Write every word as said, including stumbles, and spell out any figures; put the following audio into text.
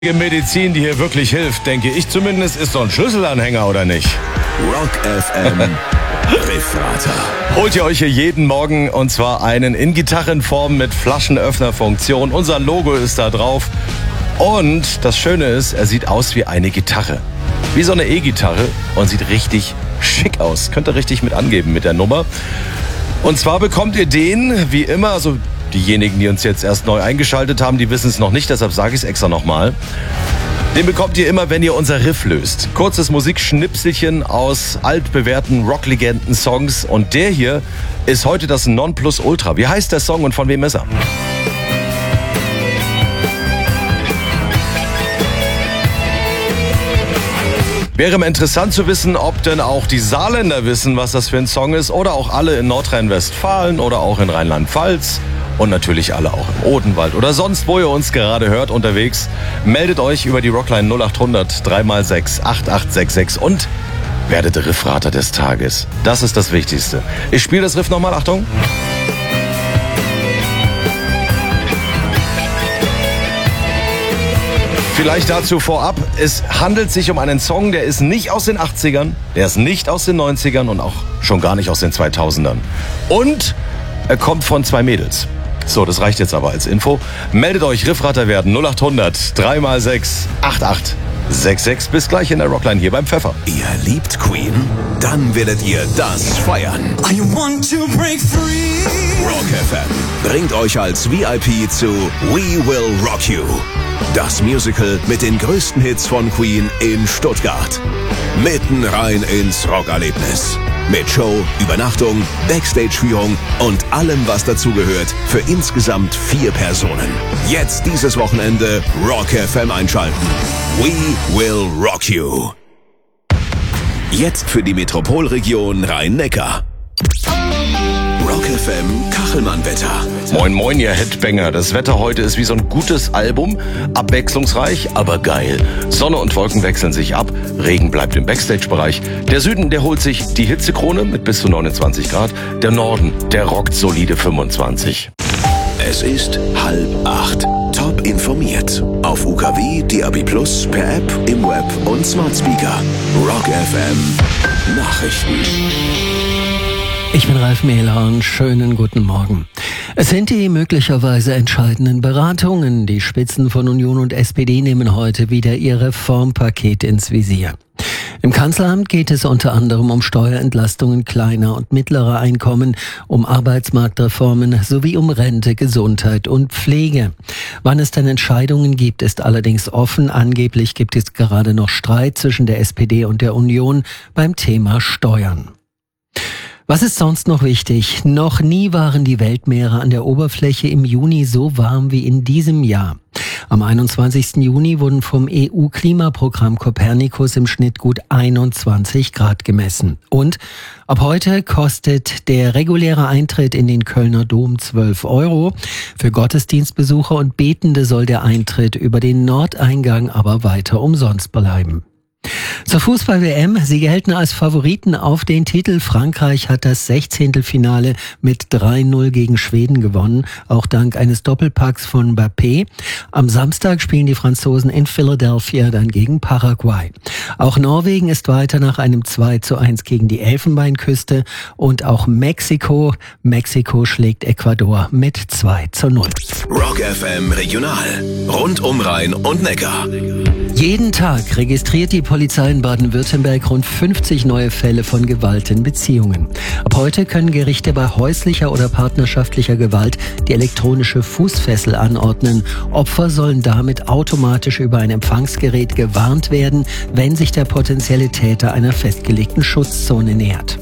Medizin, die hier wirklich hilft, denke ich zumindest, ist so ein Schlüsselanhänger, oder nicht? Rock F M Riffrater. Holt ihr euch hier jeden Morgen, und zwar einen in Gitarrenform mit Flaschenöffnerfunktion. Unser Logo ist da drauf. Und das Schöne ist, er sieht aus wie eine Gitarre. Wie so eine E-Gitarre und sieht richtig schick aus. Könnt ihr richtig mit angeben mit der Nummer. Und zwar bekommt ihr den, wie immer, also diejenigen, die uns jetzt erst neu eingeschaltet haben, die wissen es noch nicht, deshalb sage ich es extra nochmal. Den bekommt ihr immer, wenn ihr unser Riff löst. Kurzes Musikschnipselchen aus altbewährten Rocklegenden-Songs. Und der hier ist heute das Nonplusultra. Wie heißt der Song und von wem ist er? Wäre mal interessant zu wissen, ob denn auch die Saarländer wissen, was das für ein Song ist. Oder auch alle in Nordrhein-Westfalen oder auch in Rheinland-Pfalz. Und natürlich alle auch im Odenwald oder sonst, wo ihr uns gerade hört, unterwegs. Meldet euch über die Rockline null acht hundert drei mal sechs acht acht sechs sechs und werdet Riffrater des Tages. Das ist das Wichtigste. Ich spiele das Riff nochmal, Achtung. Vielleicht dazu vorab, es handelt sich um einen Song, der ist nicht aus den achtzigern, der ist nicht aus den neunzigern und auch schon gar nicht aus den zweitausendern. Und er kommt von zwei Mädels. So, das reicht jetzt aber als Info. Meldet euch, Riffrater werden null acht hundert drei mal sechs acht acht sechs sechs. Bis gleich in der Rockline hier beim Pfeffer. Ihr liebt Queen? Dann werdet ihr das feiern. I want to break free. Rock F M bringt euch als V I P zu We Will Rock You. Das Musical mit den größten Hits von Queen in Stuttgart. Mitten rein ins Rockerlebnis. Mit Show, Übernachtung, Backstage-Führung und allem, was dazugehört, für insgesamt vier Personen. Jetzt dieses Wochenende Rock F M einschalten. We will rock you. Jetzt für die Metropolregion Rhein-Neckar. Rock F M Kachelmann-Wetter. Moin moin, ihr Headbanger. Das Wetter heute ist wie so ein gutes Album. Abwechslungsreich, aber geil. Sonne und Wolken wechseln sich ab. Regen bleibt im Backstage-Bereich. Der Süden, der holt sich die Hitzekrone mit bis zu neunundzwanzig Grad. Der Norden, der rockt solide fünfundzwanzig. Es ist halb acht. Top informiert. Auf U K W, D A B plus, per App, im Web und Smart Speaker. Rock F M Nachrichten. Ich bin Ralf Mehlhorn, schönen guten Morgen. Es sind die möglicherweise entscheidenden Beratungen. Die Spitzen von Union und S P D nehmen heute wieder ihr Reformpaket ins Visier. Im Kanzleramt geht es unter anderem um Steuerentlastungen kleiner und mittlerer Einkommen, um Arbeitsmarktreformen sowie um Rente, Gesundheit und Pflege. Wann es denn Entscheidungen gibt, ist allerdings offen. Angeblich gibt es gerade noch Streit zwischen der S P D und der Union beim Thema Steuern. Was ist sonst noch wichtig? Noch nie waren die Weltmeere an der Oberfläche im Juni so warm wie in diesem Jahr. Am einundzwanzigsten Juni wurden vom E U-Klimaprogramm Copernicus im Schnitt gut einundzwanzig Grad gemessen. Und ab heute kostet der reguläre Eintritt in den Kölner Dom zwölf Euro. Für Gottesdienstbesucher und Betende soll der Eintritt über den Nordeingang aber weiter umsonst bleiben. Zur Fußball-W M. Sie gelten als Favoriten auf den Titel. Frankreich hat das Sechzehntelfinale mit drei null gegen Schweden gewonnen, auch dank eines Doppelpacks von Mbappé. Am Samstag spielen die Franzosen in Philadelphia dann gegen Paraguay. Auch Norwegen ist weiter nach einem zwei zu eins gegen die Elfenbeinküste und auch Mexiko. Mexiko schlägt Ecuador mit zwei zu null. Rock F M Regional. Rund um Rhein und Neckar. Jeden Tag registriert die Polizei in Baden-Württemberg rund fünfzig neue Fälle von Gewalt in Beziehungen. Ab heute können Gerichte bei häuslicher oder partnerschaftlicher Gewalt die elektronische Fußfessel anordnen. Opfer sollen damit automatisch über ein Empfangsgerät gewarnt werden, wenn sich der potenzielle Täter einer festgelegten Schutzzone nähert.